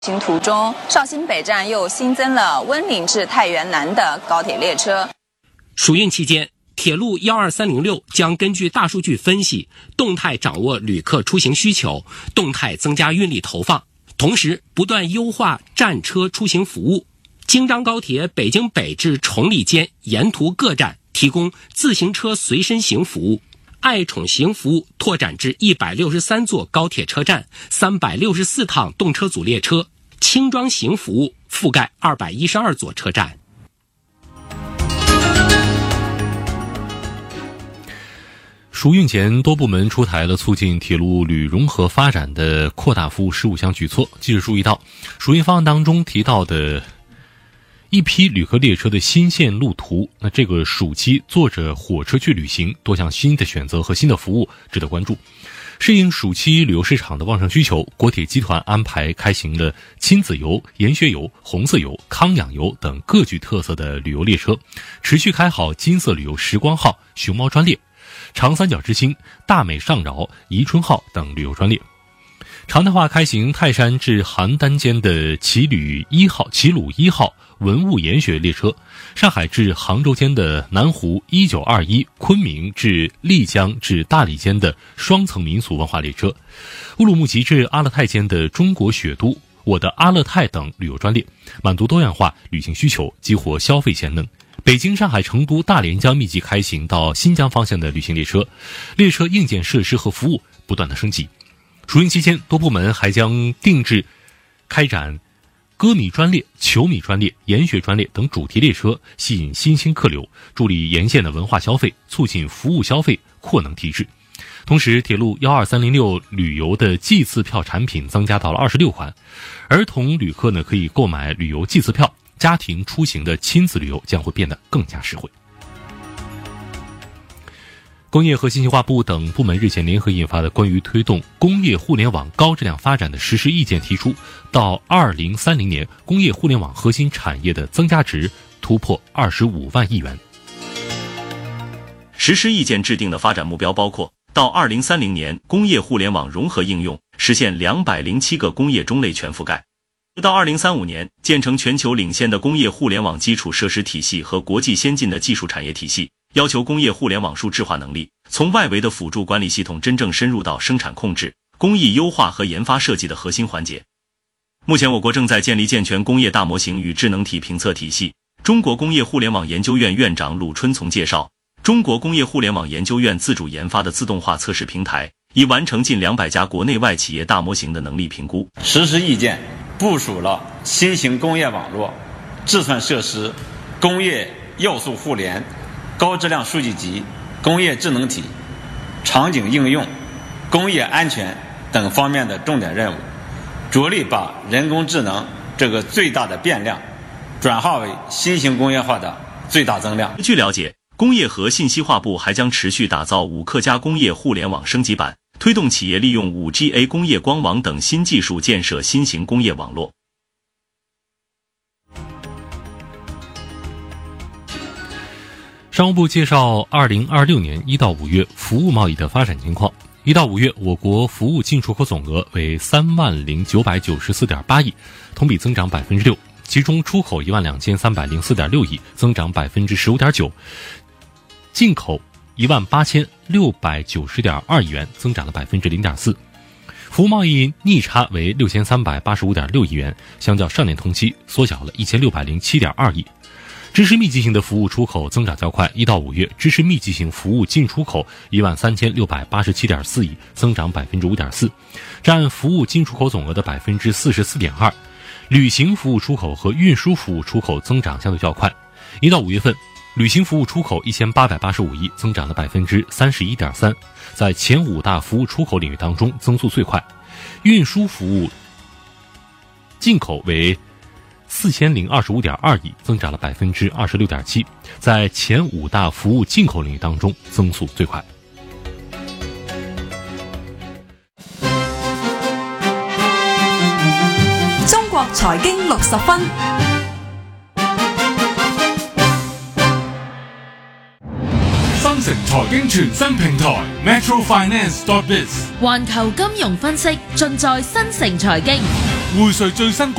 行途中，绍兴北站又新增了温岭至太原南的高铁列车。 暑运期间，铁路12306将根据大数据分析，动态掌握旅客出行需求，动态增加运力投放，同时不断优化站车出行服务。京张高铁北京北至崇礼间沿途各站提供自行车随身行服务，爱宠行服务拓展至163座高铁车站，364趟动车组列车，轻装行服务覆盖212座车站。 暑运前，多部门出台了促进铁路旅融合发展的扩大服务15项举措。记者注意到，暑运方案当中提到的一批旅客列车的新线路图，那这个暑期坐着火车去旅行，多项新的选择和新的服务值得关注。适应暑期旅游市场的旺盛需求，国铁集团安排开行了亲子游、研学游、红色游、康养游等各具特色的旅游列车，持续开好金色旅游时光号、熊猫专列、长三角之星、大美上饶、宜春号等旅游专列。常态化开行泰山至邯郸间的齐鲁一号文物研学列车，上海至杭州间的南湖1921，昆明至丽江至大理间的双层民俗文化列车，乌鲁木齐至阿勒泰间的中国雪都、我的阿勒泰等旅游专列，满足多样化旅行需求，激活消费潜能。北京、上海、成都、大连将密集开行到新疆方向的旅行列车，列车硬件设施和服务不断的升级。暑运期间，多部门还将定制开展歌迷专列、球迷专列、研学专列等主题列车，吸引新兴客流，助力沿线的文化消费，促进服务消费扩能提质。同时，铁路12306旅游的季次票产品增加到了26款，儿童旅客呢可以购买旅游季次票，家庭出行的亲子旅游将会变得更加实惠。工业和信息化部等部门日前联合印发的关于推动工业互联网高质量发展的实施意见提出，到2030年，工业互联网核心产业的增加值突破25万亿元。 实施意见制定的发展目标包括，到2030年，工业互联网融合应用实现207个工业中类全覆盖；到2035年，建成全球领先的工业互联网基础设施体系和国际先进的技术产业体系。要求工业互联网数质化能力从外围的辅助管理系统真正深入到生产控制、工艺优化和研发设计的核心环节。目前我国正在建立健全工业大模型与智能体评测体系。中国工业互联网研究院院长鲁春从介绍，中国工业互联网研究院自主研发的自动化测试平台已完成近200家国内外企业大模型的能力评估。 实施意见部署了新型工业网络、制算设施、工业要素互联、高质量数据集、工业智能体、场景应用、工业安全等方面的重点任务，着力把人工智能这个最大的变量转化为新型工业化的最大增量。 据了解，工业和信息化部还将持续打造5克家工业互联网升级版，推动企业利用 5G、工业光网等新技术建设新型工业网络。 商务部介绍2026年1到5月服务贸易的发展情况。1到5月，我国服务进出口总额为30994.8亿，同比增长 6%， 其中出口12304.6亿，增长 15.9%， 进口18069.2亿元，增长了 0.4%。服务贸易逆差为6385.6亿元，相较上年同期缩小了1607.2亿。支持密集型的服务出口增长较快，1到5月，支持密集型服务进出口13687.4亿，增长 5.4%， 占服务进出口总额的 44.2%。旅行服务出口和运输服务出口增长相对较快。1到5月份，旅行服务出口1885亿，增长了 31.3%， 在前5大服务出口领域当中增速最快。运输服务进口为4025.2亿，增长了 26.7%， 在前5大服务进口领域当中增速最快。 中国财经60分， 新城财经全新平台 metrofinance.biz， 環球金融分析盡在新城財經， 匯萃最新